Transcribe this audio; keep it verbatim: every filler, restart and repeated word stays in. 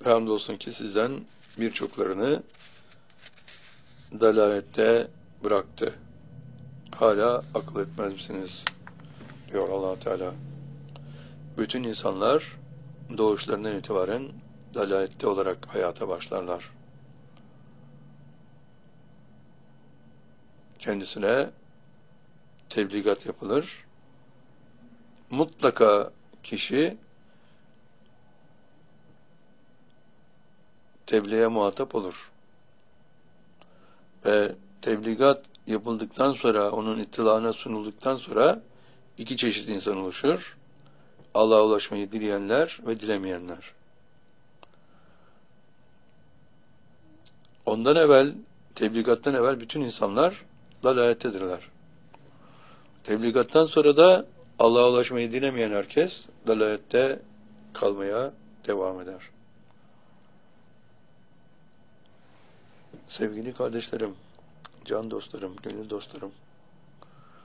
Hamdolsun ki sizden birçoklarını dalalette bıraktı. Hala akıl etmez misiniz? Diyor Allah Teala. Bütün insanlar doğuşlarından itibaren dalalette olarak hayata başlarlar. Kendisine tebligat yapılır. Mutlaka kişi tebliğe muhatap olur. Ve tebligat yapıldıktan sonra, onun ittilağına sunulduktan sonra iki çeşit insan oluşur. Allah'a ulaşmayı dileyenler ve dilemeyenler. Ondan evvel, tebligattan evvel bütün insanlar dalalettedirler. Tebligattan sonra da Allah'a ulaşmayı dilemeyen herkes dalalette kalmaya devam eder. Sevgili kardeşlerim, can dostlarım, gönül dostlarım,